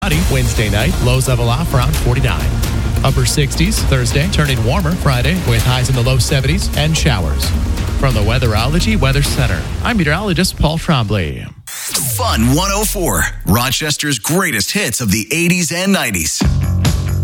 Wednesday night, lows level off around 49. Upper 60s Thursday, turning warmer Friday with highs in the low 70s and showers. From the Weatherology Weather Center, I'm meteorologist Paul Trombley. Fun 104, Rochester's greatest hits of the 80s and 90s.